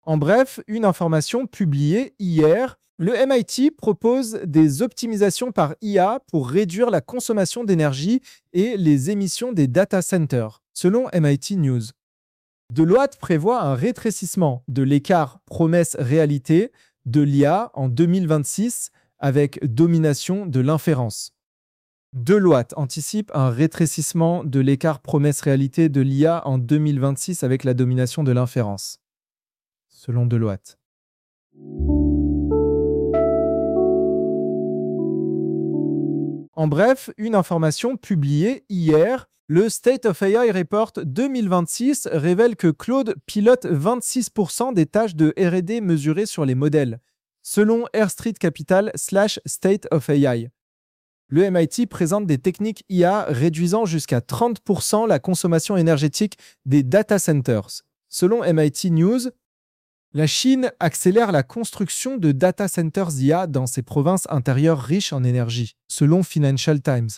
En bref, une information publiée hier, le MIT propose des optimisations par IA pour réduire la consommation d'énergie et les émissions des data centers, selon MIT News. Deloitte prévoit un rétrécissement de l'écart promesse-réalité de l'IA en 2026 avec domination de l'inférence. Deloitte anticipe un rétrécissement de l'écart promesse-réalité de l'IA en 2026 avec la domination de l'inférence, selon Deloitte. En bref, une information publiée hier, le State of AI Report 2026 révèle que Claude pilote 26% des tâches de R&D mesurées sur les modèles, selon Air Street Capital / State of AI. Le MIT présente des techniques IA réduisant jusqu'à 30% la consommation énergétique des data centers. Selon MIT News, la Chine accélère la construction de data centers IA dans ses provinces intérieures riches en énergie, selon Financial Times.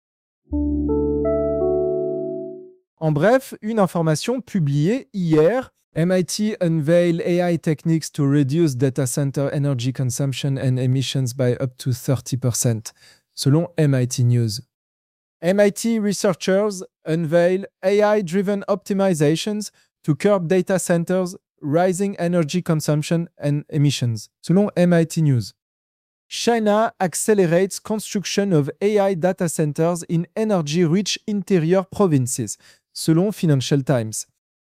En bref, une information publiée hier, MIT unveil AI techniques to reduce data center energy consumption and emissions by up to 30%, selon MIT News. MIT researchers unveil AI-driven optimizations to curb data centers' rising energy consumption and emissions, selon MIT News. China accelerates construction of AI data centers in energy-rich interior provinces, selon Financial Times.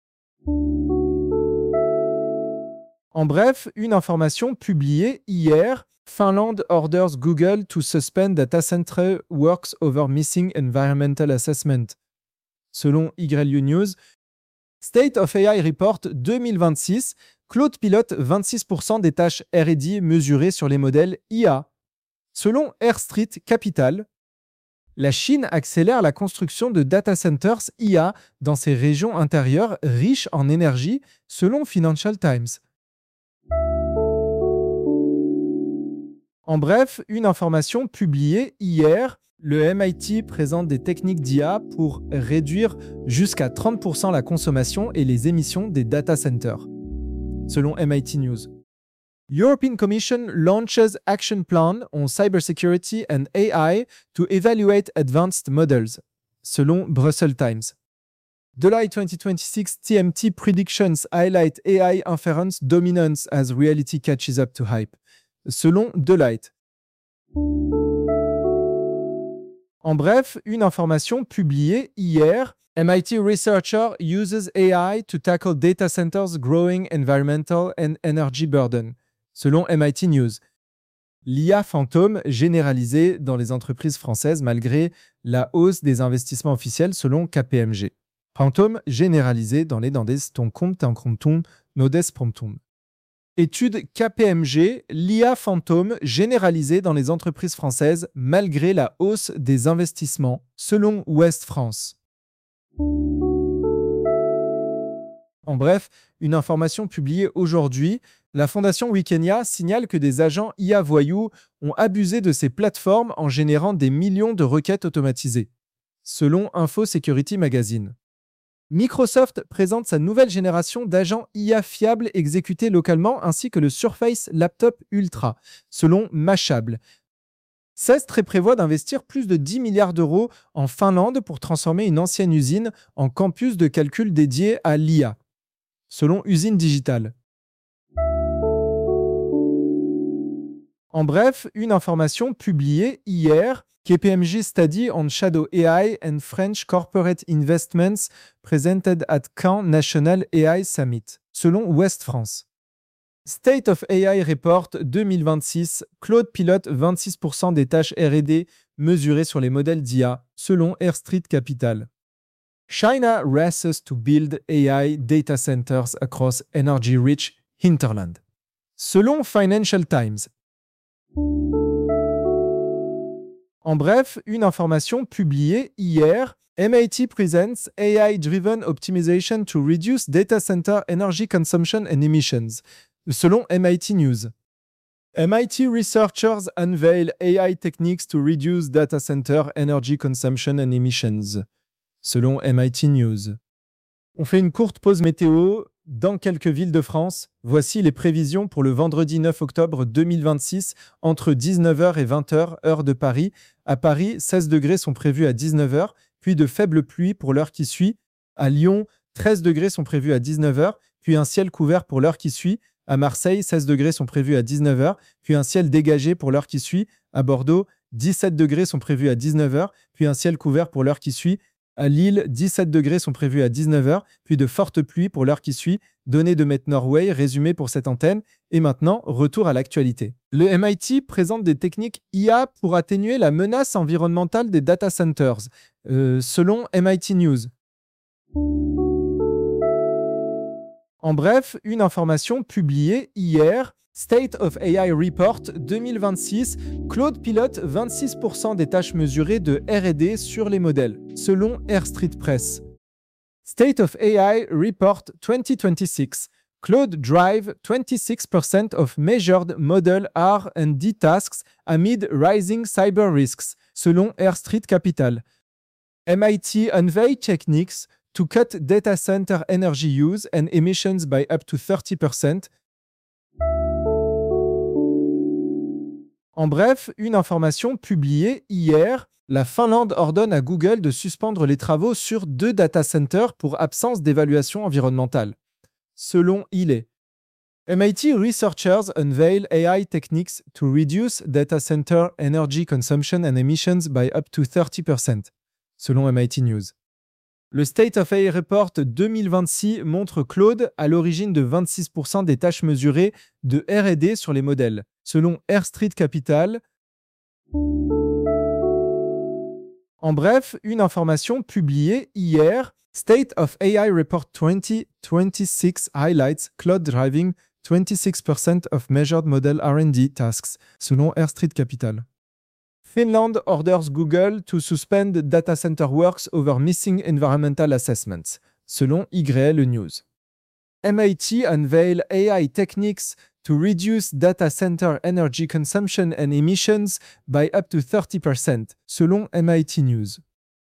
En bref, une information publiée hier, Finland orders Google to suspend data center works over missing environmental assessment. Selon YU News, State of AI Report 2026, Claude pilote 26% des tâches R&D mesurées sur les modèles IA. Selon Air Street Capital, la Chine accélère la construction de data centers IA dans ses régions intérieures riches en énergie, selon Financial Times. En bref, une information publiée hier, le MIT présente des techniques d'IA pour réduire jusqu'à 30% la consommation et les émissions des data centers, selon MIT News. European Commission launches action plan on cybersecurity and AI to evaluate advanced models, selon Brussels Times. Deloitte 2026 TMT predictions highlight AI inference dominance as reality catches up to hype, selon Deloitte. En bref, une information publiée hier, MIT researcher uses AI to tackle data centers' growing environmental and energy burden, selon MIT News. L'IA fantôme généralisée dans les entreprises françaises malgré la hausse des investissements officiels, selon KPMG. Fantôme généralisée dans les dandes ton compte en comptum nodes promptum. Étude KPMG, l'IA fantôme généralisée dans les entreprises françaises malgré la hausse des investissements, selon Ouest France. En bref, une information publiée aujourd'hui, la fondation Wikenia signale que des agents IA voyous ont abusé de ces plateformes en générant des millions de requêtes automatisées, selon Info Security Magazine. Microsoft présente sa nouvelle génération d'agents IA fiables exécutés localement ainsi que le Surface Laptop Ultra, selon Mashable. Cestre prévoit d'investir plus de 10 milliards d'euros en Finlande pour transformer une ancienne usine en campus de calcul dédié à l'IA, selon Usine Digitale. En bref, une information publiée hier, KPMG Study on Shadow AI and French Corporate Investments presented at Caen National AI Summit, selon Ouest France. State of AI Report 2026, Claude pilote 26% des tâches R&D mesurées sur les modèles d'IA, selon Air Street Capital. China races to build AI data centers across energy-rich hinterland, selon Financial Times. En bref, une information publiée hier, MIT presents AI-driven optimization to reduce data center energy consumption and emissions, selon MIT News. MIT researchers unveil AI techniques to reduce data center energy consumption and emissions, selon MIT News. On fait une courte pause météo. Dans quelques villes de France, voici les prévisions pour le vendredi 9 octobre 2026 entre 19h et 20h, heure de Paris. À Paris, 16 degrés sont prévus à 19h, puis de faibles pluies pour l'heure qui suit. À Lyon, 13 degrés sont prévus à 19h, puis un ciel couvert pour l'heure qui suit. À Marseille, 16 degrés sont prévus à 19h, puis un ciel dégagé pour l'heure qui suit. À Bordeaux, 17 degrés sont prévus à 19h, puis un ciel couvert pour l'heure qui suit. À Lille, 17 degrés sont prévus à 19h, puis de fortes pluies pour l'heure qui suit. Données de Met Norway, résumé pour cette antenne. Et maintenant, retour à l'actualité. Le MIT présente des techniques IA pour atténuer la menace environnementale des data centers, selon MIT News. En bref, une information publiée hier, State of AI Report 2026, Claude pilote 26% des tâches mesurées de R&D sur les modèles, selon Air Street Press. State of AI Report 2026, Claude drive 26% of measured model R&D tasks amid rising cyber risks, selon Air Street Capital. MIT unveil techniques to cut data center energy use and emissions by up to 30%. En bref, une information publiée hier, la Finlande ordonne à Google de suspendre les travaux sur 2 data centers pour absence d'évaluation environnementale. Selon ILE, MIT researchers unveil AI techniques to reduce data center energy consumption and emissions by up to 30%. Selon MIT News. Le State of AI Report 2026 montre Claude à l'origine de 26% des tâches mesurées de R&D sur les modèles, selon Air Street Capital. En bref, une information publiée hier, State of AI Report 2026 highlights Claude driving 26% of measured model R&D tasks, selon Air Street Capital. Finland orders Google to suspend data center works over missing environmental assessments, selon YL News. MIT unveil AI techniques to reduce data center energy consumption and emissions by up to 30%, selon MIT News.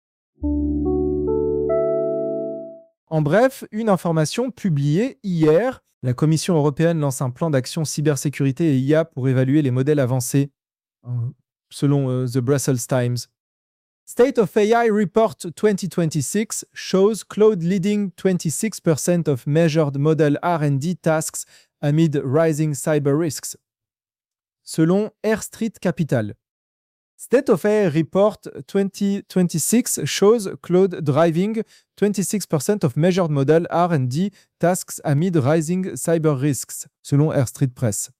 En bref, une information publiée hier, la Commission européenne lance un plan d'action cybersécurité et IA pour évaluer les modèles avancés, selon The Brussels Times. State of AI Report 2026 shows Claude leading 26% of measured model R&D tasks amid rising cyber risks, selon Air Street Capital. State of AI Report 2026 shows Claude driving 26% of measured model R&D tasks amid rising cyber risks, selon Air Street Press.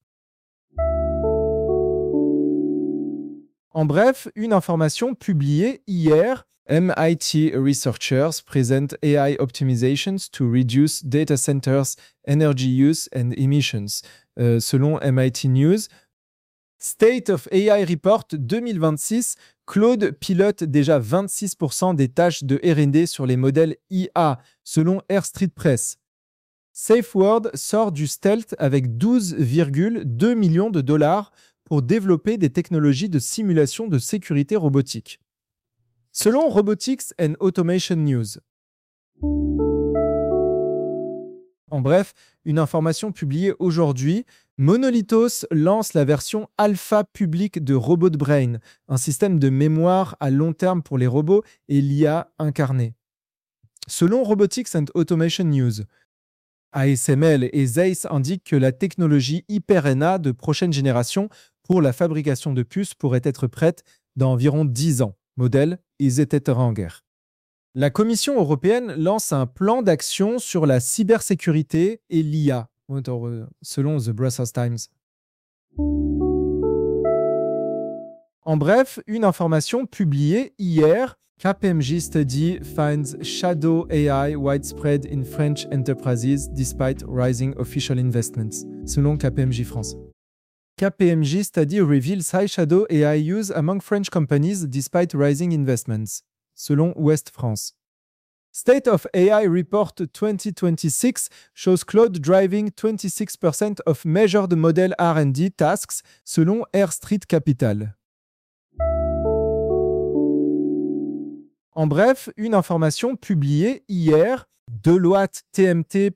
En bref, une information publiée hier, MIT researchers present AI optimizations to reduce data centers' energy use and emissions, selon MIT News. State of AI Report 2026, Claude pilote déjà 26% des tâches de R&D sur les modèles IA, selon Air Street Press. SafeWord sort du stealth avec 12,2 millions de dollars pour développer des technologies de simulation de sécurité robotique. Selon Robotics and Automation News. En bref, une information publiée aujourd'hui, Monolithos lance la version alpha publique de RobotBrain, un système de mémoire à long terme pour les robots et l'IA incarnée. Selon Robotics and Automation News, ASML et Zeiss indiquent que la technologie HyperNA de prochaine génération pour la fabrication de puces pourrait être prête dans environ 10 ans. Modèle Izeteranger. La Commission européenne lance un plan d'action sur la cybersécurité et l'IA, selon The Brussels Times. En bref, une information publiée hier, KPMG study finds shadow AI widespread in French enterprises despite rising official investments, selon KPMG France. KPMG study reveals high shadow AI use among French companies despite rising investments, selon Ouest France. State of AI Report 2026 shows Claude driving 26% of measured model R&D tasks, selon Air Street Capital. En bref, une information publiée hier, Deloitte TMT